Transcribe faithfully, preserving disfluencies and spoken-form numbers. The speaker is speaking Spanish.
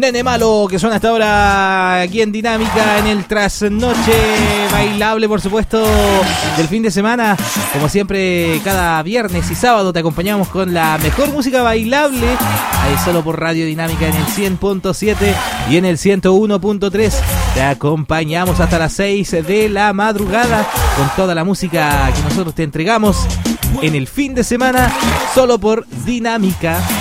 Nene Malo, que suena hasta ahora aquí en Dinámica, en el trasnoche bailable, por supuesto, del fin de semana. Como siempre, cada viernes y sábado te acompañamos con la mejor música bailable, ahí solo por Radio Dinámica en el cien punto siete y en el ciento uno punto tres. Te acompañamos hasta las seis de la madrugada con toda la música que nosotros te entregamos en el fin de semana, solo por Dinámica.